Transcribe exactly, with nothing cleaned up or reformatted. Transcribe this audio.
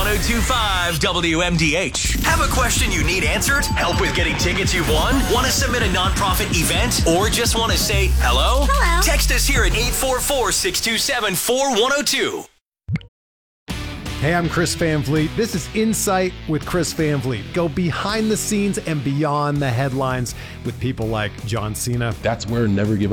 two point five W M D H. Have a question you need answered? Help with getting tickets you've won? Want to submit a nonprofit event? Or just want to say hello? Hello. Text us here at eight four four, six two seven, four one zero two. Hey, I'm Chris Van Vliet. This is Insight with Chris Van Vliet. Go behind the scenes and beyond the headlines with people like John Cena. That's where Never Give